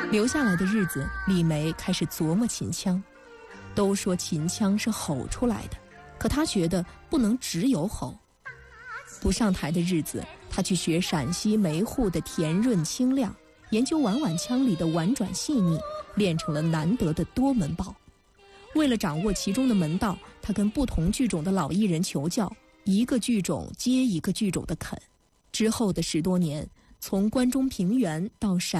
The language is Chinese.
留下来的日子，李梅开始琢磨秦腔。都说秦腔是吼出来的，可她觉得不能只有吼。不上台的日子，她去学陕西梅户的甜润清亮，研究婉婉腔里的婉转细腻，练成了难得的多门抱。为了掌握其中的门道，她跟不同剧种的老艺人求教，一个剧种接一个剧种的啃。之后的10多年，从关中平原到陕